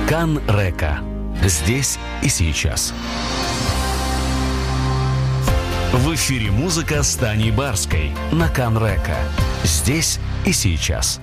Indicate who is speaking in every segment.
Speaker 1: Кан Река. Здесь и сейчас. В эфире музыка с Таней Барской на Кан Река. Здесь и сейчас.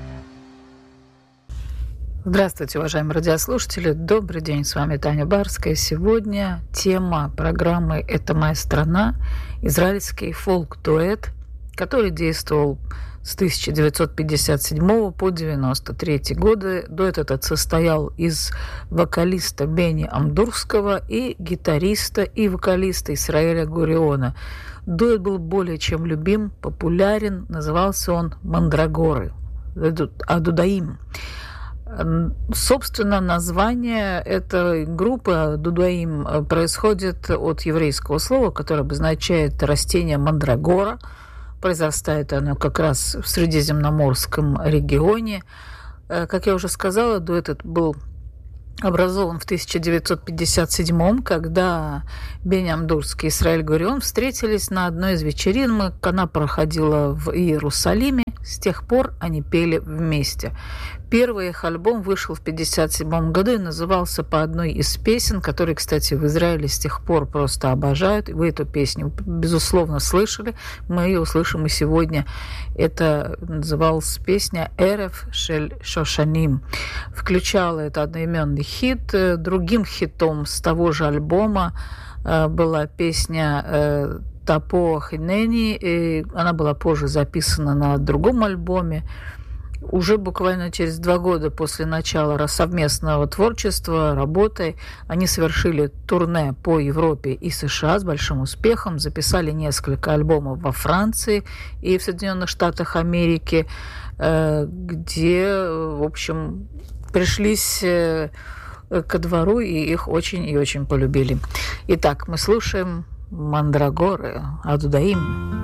Speaker 2: Здравствуйте, уважаемые радиослушатели. Добрый день, с вами Таня Барская. Сегодня тема программы «Это моя страна». Израильский фолк-дуэт, который действовал с 1957 по 1993 годы. Дуэт этот состоял из вокалиста Бени Амдурского и гитариста и вокалиста Исраэля Гуриона. Дуэт был более чем любим, популярен. Назывался он «Мандрагоры», «Адудаим». Собственно, название этой группы «Дудуаим» происходит от еврейского слова, которое обозначает растение мандрагора. Произрастает оно как раз в Средиземноморском регионе. Как я уже сказала, дуэт этот был образован в 1957, когда Бени Амдурский и Исраэль Гурион встретились на одной из вечеринок. Она проходила в Иерусалиме. С тех пор они пели вместе. Первый их альбом вышел в 1957 году и назывался по одной из песен, которые, кстати, в Израиле с тех пор просто обожают. Вы эту песню, безусловно, слышали. Мы ее услышим и сегодня. Это называлась песня «Эрев шель Шошаним». Включала это одноименный хит. Другим хитом с того же альбома была песня «Тапоах Хинени», и она была позже записана на другом альбоме. Уже буквально через 2 года после начала совместного творчества, работы, они совершили турне по Европе и США с большим успехом, записали несколько альбомов во Франции и в Соединенных Штатах Америки, где, в общем, пришлись ко двору и их очень и очень полюбили. Итак, мы слушаем «Мандрагоры», «Адудаим».